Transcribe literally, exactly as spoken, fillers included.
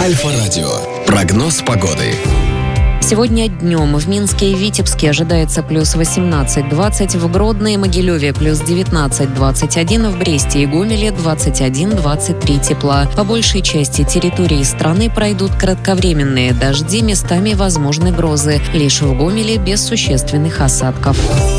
Альфа-радио. Прогноз погоды. Сегодня днем в Минске и Витебске ожидается плюс восемнадцать-двадцать, в Гродно и Могилеве плюс девятнадцать-двадцать один, в Бресте и Гомеле двадцать один - двадцать три тепла. По большей части территории страны пройдут кратковременные дожди, местами возможны грозы. Лишь в Гомеле без существенных осадков.